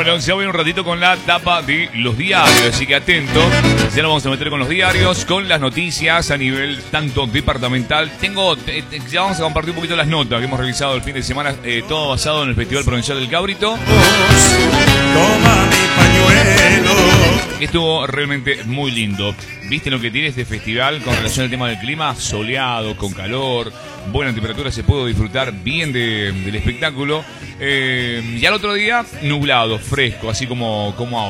Bueno, ya voy un ratito con la tapa de los diarios, así que atento. Ya nos vamos a meter con los diarios, con las noticias a nivel tanto departamental. Ya vamos a compartir un poquito las notas que hemos realizado el fin de semana, todo basado en el Festival Provincial del Cabrito. Toma mi pañuelo. Estuvo realmente muy lindo. ¿Viste lo que tiene este festival con relación al tema del clima? Soleado, con calor, buena temperatura, se pudo disfrutar bien del espectáculo. Y al otro día, nublado, fresco, así como ahora.